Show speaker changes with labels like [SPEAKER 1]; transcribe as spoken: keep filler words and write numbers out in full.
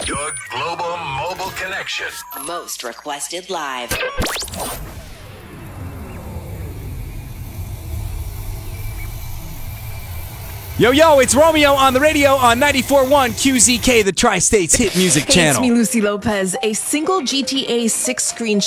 [SPEAKER 1] Your global mobile connection.
[SPEAKER 2] Most requested live.
[SPEAKER 3] Yo, yo, it's Romeo on the radio on ninety-four point one Q Z K, the Tri-States hit music
[SPEAKER 4] Hey,
[SPEAKER 3] channel.
[SPEAKER 4] it's me, Lucy Lopez. A single G T A six screen